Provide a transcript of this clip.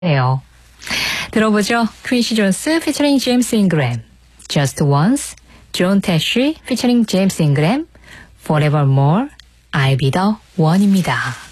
해요. 들어보죠. 퀸시 존스 피처링 제임스 잉그램, Just Once, 존 태쉬 피처링 제임스 잉그램, Forevermore, I'll be the one입니다.